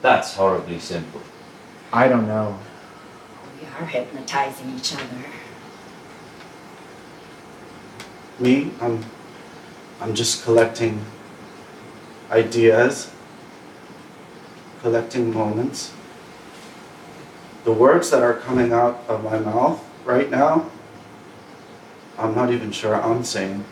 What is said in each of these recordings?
That's horribly simple. I don't know. We are hypnotizing each other. Me, I'm just collecting ideas, collecting moments. The words that are coming out of my mouth right now, I'm not even sure I'm saying.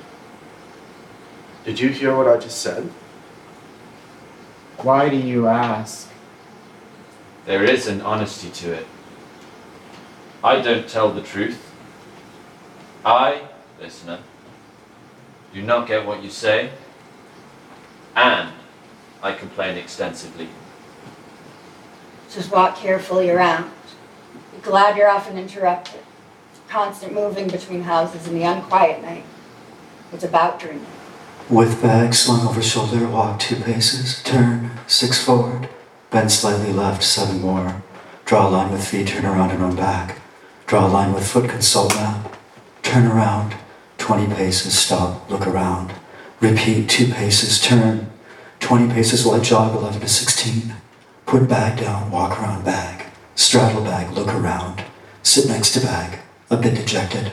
Did you hear what I just said? Why do you ask? There is an honesty to it. I don't tell the truth. I, listener, do not get what you say, and I complain extensively. Just walk carefully around. Be glad you're often interrupted. Constant moving between houses in the unquiet night. It's about dreaming. With bag slung over shoulder, walk 2 paces, turn 6 forward, bend slightly left 7 more. Draw a line with feet, turn around and run back. Draw a line with foot, consult map. Turn around 20 paces, stop, look around. Repeat 2 paces, turn 20 paces, light jog 11 to 16. Put bag down, walk around bag. Straddle bag, look around. Sit next to bag, a bit dejected.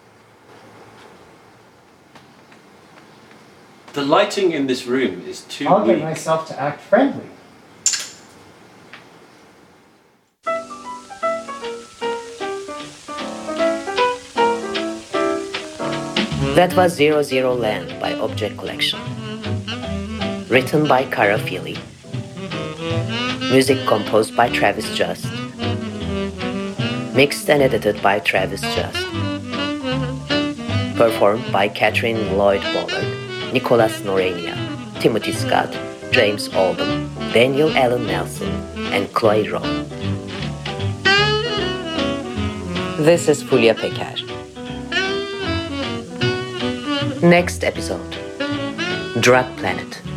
The lighting in this room is too I'll get weak. myself to act friendly. That was 00 Land by Object Collection. Written by Cara Feely. Music composed by Travis Just. Mixed and edited by Travis Just. Performed by Catherine Lloyd Pollard, Nicholas Norenia, Timothy Scott, James Oldham, Daniel Allen Nelson, and Chloe Rowe. This is Fulya Peker. Next episode, Drug Planet.